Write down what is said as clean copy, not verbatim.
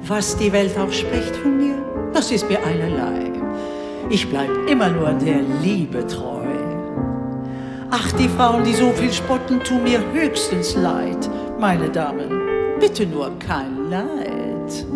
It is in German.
Was die Welt auch spricht von mir, das ist mir einerlei. Ich bleib immer nur der Liebe treu. Ach, die Frauen, die so viel spotten, tun mir höchstens leid. Meine Damen, bitte nur kein Leid.